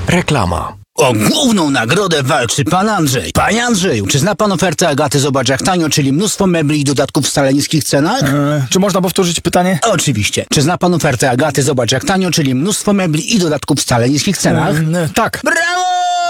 Reklama. O główną nagrodę walczy pan Andrzej. Panie Andrzeju, czy zna pan ofertę Agaty Zobacz jak tanio, czyli mnóstwo mebli i dodatków w wcale niskich cenach? Czy można powtórzyć pytanie? Oczywiście. Czy zna pan ofertę Agaty Zobacz jak tanio, czyli mnóstwo mebli i dodatków w wcale niskich cenach? Tak. Brawo!